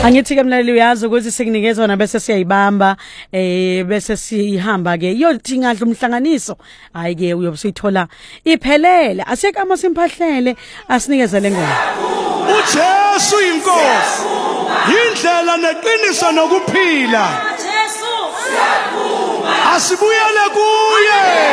Angithi ke mlaleli uyazi ukuthi sekunikeza wona bese siyayibamba bese sihamba ke yothi ngadla umhlanganiso hayi ke uyobusithola iphelele asiyeke amasimplahlele asinikeze lengoma uJesu inkosi indlela neqiniso nokuphila Jesu asibuyele kuye